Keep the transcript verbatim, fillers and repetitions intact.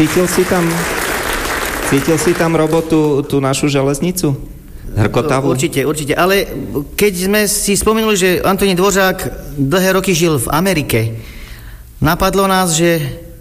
cítil si tam, cítil si tam robotu, tú našu železnicu? Hrkotavú? Určite, určite. Ale keď sme si spomenuli, že Antonín Dvořák dlhé roky žil v Amerike, napadlo nás, že